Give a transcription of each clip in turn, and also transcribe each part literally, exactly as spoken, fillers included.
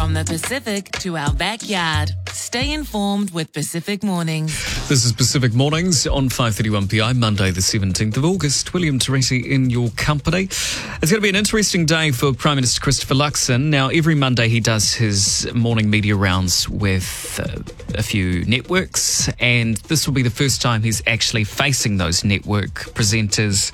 From the Pacific to our backyard. Stay informed with Pacific Mornings. This is Pacific Mornings on five thirty-one p m, Monday the seventeenth of August. William Teresi in your company. It's going to be an interesting day for Prime Minister Christopher Luxon. Now, every Monday he does his morning media rounds with uh, a few networks, and this will be the first time he's actually facing those network presenters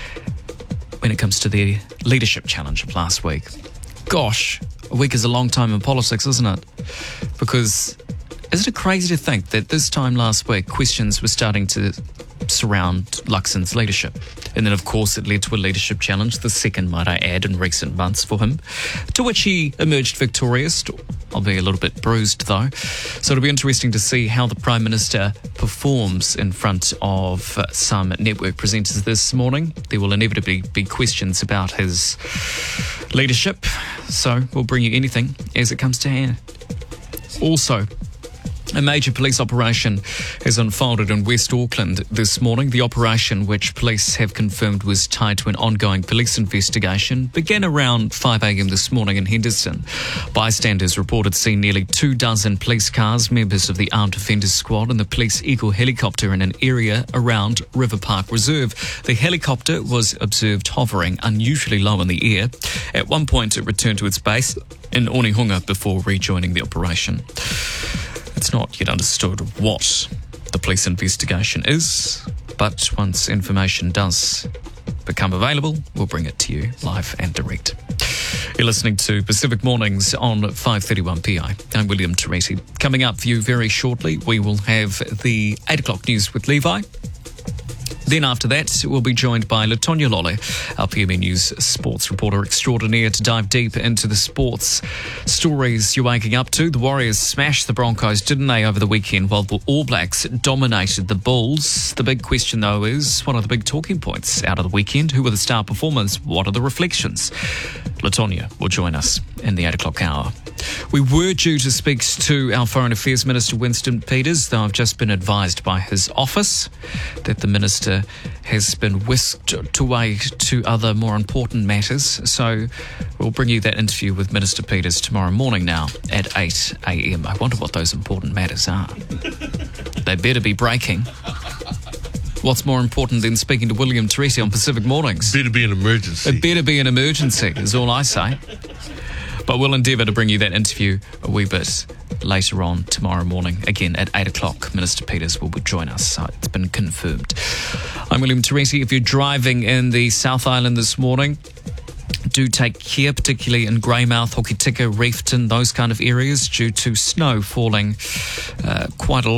when it comes to the leadership challenge of last week. Gosh, a week is a long time in politics, isn't it? Because isn't it crazy to think that this time last week questions were starting to surround Luxon's leadership? And then, of course, it led to a leadership challenge, the second, might I add, in recent months for him, to which he emerged victorious. I'll be a little bit bruised, though. So it'll be interesting to see how the Prime Minister performs in front of uh, some network presenters this morning. There will inevitably be questions about his leadership, so we'll bring you anything as it comes to hand. Also, a major police operation has unfolded in West Auckland this morning. The operation, which police have confirmed was tied to an ongoing police investigation, began around five a m this morning in Henderson. Bystanders reported seeing nearly two dozen police cars, members of the Armed Defenders Squad and the Police Eagle helicopter in an area around River Park Reserve. The helicopter was observed hovering unusually low in the air. At one point, it returned to its base in Onehunga before rejoining the operation. It's not yet understood what the police investigation is, but once information does become available, we'll bring it to you live and direct. You're listening to Pacific Mornings on five thirty-one p m. I'm William Teresi. Coming up for you very shortly, we will have the eight o'clock news with Levi. Then after that, we'll be joined by Latonya Lole, our P M E News sports reporter extraordinaire, to dive deep into the sports stories you're waking up to. The Warriors smashed the Broncos, didn't they, over the weekend, while the All Blacks dominated the Bulls. The big question, though, is what are the big talking points out of the weekend? Who were the star performers? What are the reflections? Latonya will join us in the eight o'clock hour. We were due to speak to our Foreign Affairs Minister, Winston Peters, though I've just been advised by his office that the Minister has been whisked away to other more important matters. So we'll bring you that interview with Minister Peters tomorrow morning now at eight a m. I wonder what those important matters are. They better be breaking. What's more important than speaking to William Teresi on Pacific Mornings? Better be an emergency. It better be an emergency, is all I say. But we'll endeavour to bring you that interview a wee bit later on tomorrow morning. Again, at eight o'clock, Minister Peters will join us. So it's been confirmed. I'm William Teresi. If you're driving in the South Island this morning, do take care, particularly in Greymouth, Hokitika, Reefton, those kind of areas, due to snow falling uh, quite a lot.